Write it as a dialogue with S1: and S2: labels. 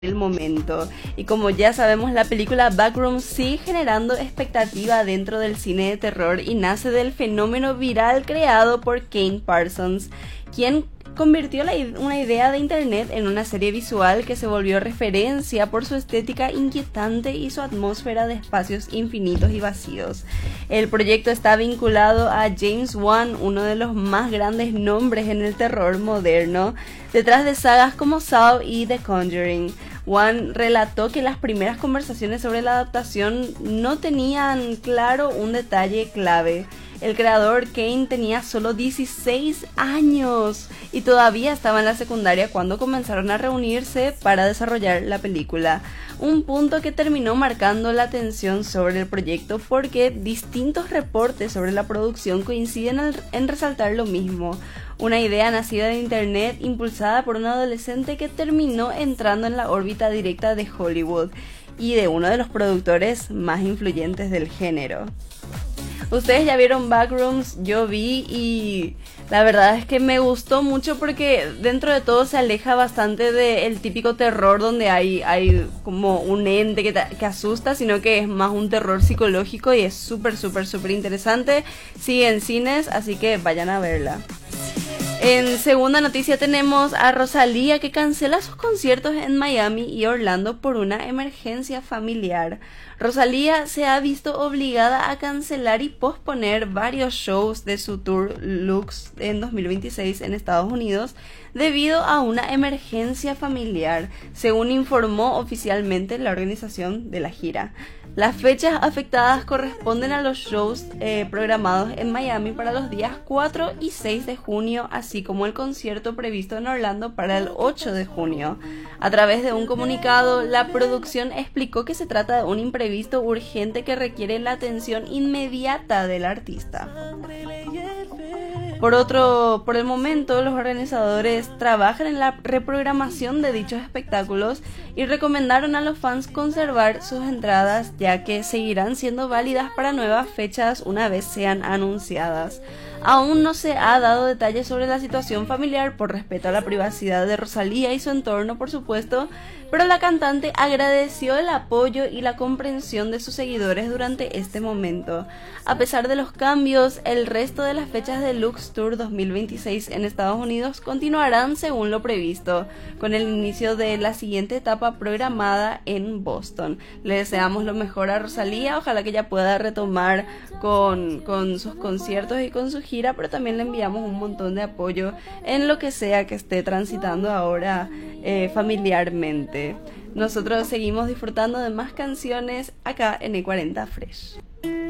S1: el momento. Y como ya sabemos, la película Backrooms sigue generando expectativa dentro del cine de terror y nace del fenómeno viral creado por Kane Parsons, quien convirtió una idea de internet en una serie visual que se volvió referencia por su estética inquietante y su atmósfera de espacios infinitos y vacíos. El proyecto está vinculado a James Wan, uno de los más grandes nombres en el terror moderno, detrás de sagas como Saw y The Conjuring. Wan relató que las primeras conversaciones sobre la adaptación no tenían claro un detalle clave. El creador Kane tenía solo 16 años y todavía estaba en la secundaria cuando comenzaron a reunirse para desarrollar la película. Un punto que terminó marcando la atención sobre el proyecto porque distintos reportes sobre la producción coinciden en resaltar lo mismo. Una idea nacida de internet impulsada por un adolescente que terminó entrando en la órbita directa de Hollywood y de uno de los productores más influyentes del género. Ustedes ya vieron Backrooms, yo vi y la verdad es que me gustó mucho porque dentro de todo se aleja bastante del típico terror donde hay como un ente que asusta, sino que es más un terror psicológico y es súper interesante. Sigue en cines, así que vayan a verla. En segunda noticia tenemos a Rosalía, que cancela sus conciertos en Miami y Orlando por una emergencia familiar. Rosalía se ha visto obligada a cancelar y posponer varios shows de su tour Lux en 2026 en Estados Unidos debido a una emergencia familiar, según informó oficialmente la organización de la gira. Las fechas afectadas corresponden a los shows programados en Miami para los días 4 y 6 de junio, así como el concierto previsto en Orlando para el 8 de junio. A través de un comunicado, la producción explicó que se trata de un imprevisto urgente que requiere la atención inmediata del artista. Por el momento, los organizadores trabajan en la reprogramación de dichos espectáculos y recomendaron a los fans conservar sus entradas, ya que seguirán siendo válidas para nuevas fechas una vez sean anunciadas. Aún no se ha dado detalles sobre la situación familiar por respeto a la privacidad de Rosalía y su entorno, por supuesto, pero la cantante agradeció el apoyo y la comprensión de sus seguidores durante este momento. A pesar de los cambios, el resto de las fechas de Lux Tour 2026 en Estados Unidos continuarán según lo previsto, con el inicio de la siguiente etapa programada en Boston. Le deseamos lo mejor a Rosalía, ojalá que ella pueda retomar con sus conciertos y con su gira, pero también le enviamos un montón de apoyo en lo que sea que esté transitando ahora familiarmente. Nosotros seguimos disfrutando de más canciones acá en E40 Fresh.